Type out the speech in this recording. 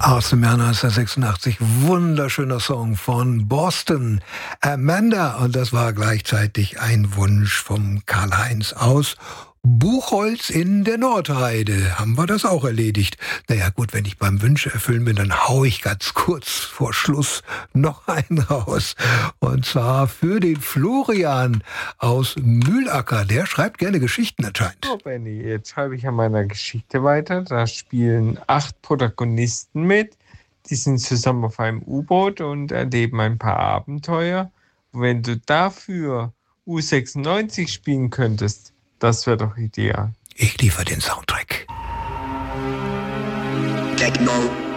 Aus dem Jahr 1986, wunderschöner Song von Boston, Amanda. Und das war gleichzeitig ein Wunsch vom Karl-Heinz aus Buchholz in der Nordheide. Haben wir das auch erledigt? Naja gut, wenn ich beim Wünsche erfüllen bin, dann hau ich ganz kurz vor Schluss noch einen raus. Und zwar für den Florian aus Mühlacker. Der schreibt gerne Geschichten anscheinend. Oh Benny, jetzt schreibe ich an meiner Geschichte weiter. Da spielen 8 Protagonisten mit. Die sind zusammen auf einem U-Boot und erleben ein paar Abenteuer. Und wenn du dafür U96 spielen könntest, das wäre doch ideal. Ich liefere den Soundtrack. Techno.